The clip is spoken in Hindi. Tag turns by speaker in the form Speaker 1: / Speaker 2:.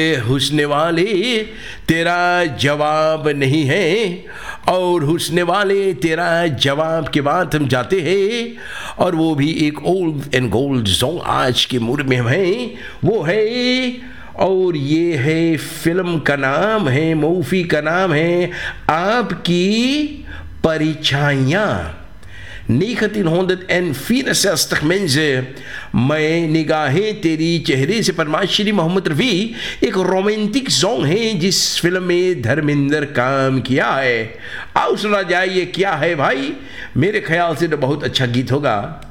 Speaker 1: हुस्न वाले तेरा जवाब नहीं है, और हुस्न वाले तेरा जवाब के बाद हम जाते हैं, और वो भी एक ओल्ड एंड गोल्ड सॉन्ग आज के मूड में है, वो है, और ये है फिल्म का नाम है, मूवी का नाम है आपकी परछाइयाँ। 1964 mensen, मैं निगाहें तेरी चेहरे से फरमाया श्री मोहम्मद रफ़ी एक रोमांटिक सॉन्ग है जिस फिल्म में धर्मेंद्र काम किया है। आओ सुना जाए ये क्या है भाई, मेरे ख्याल से तो बहुत अच्छा गीत होगा।